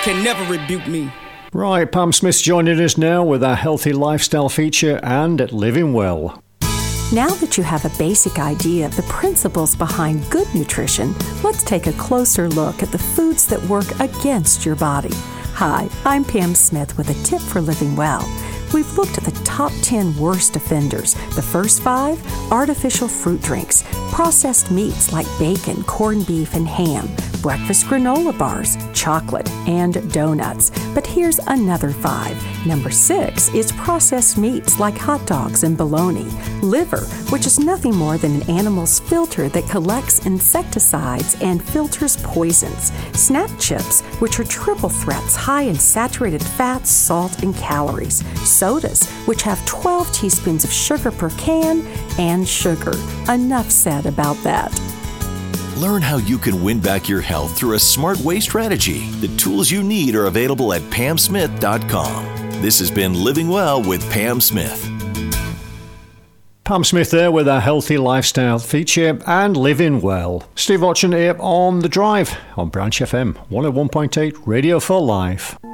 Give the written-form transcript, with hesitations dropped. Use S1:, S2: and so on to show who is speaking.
S1: can never rebuke me.
S2: Right, Pam Smith's joining us now with our healthy lifestyle feature and Living Well.
S3: Now that you have a basic idea of the principles behind good nutrition, let's take a closer look at the foods that work against your body. Hi, I'm Pam Smith with a tip for living well. We've looked at the top 10 worst offenders. The first 5, artificial fruit drinks, processed meats like bacon, corned beef, and ham, breakfast granola bars, chocolate, and donuts. But here's another 5. Number 6 is processed meats like hot dogs and bologna, liver, which is nothing more than an animal's filter that collects insecticides and filters poisons, snack chips, which are triple threats high in saturated fats, salt, and calories, sodas, which have 12 teaspoons of sugar per can, and sugar. Enough said about that.
S4: Learn how you can win back your health through a smart waste strategy. The tools you need are available at pamsmith.com. This has been Living Well with Pam Smith.
S2: Pam Smith there with our healthy lifestyle feature and Living Well. Steve Watson here on The Drive on Branch FM 101.8 Radio for Life.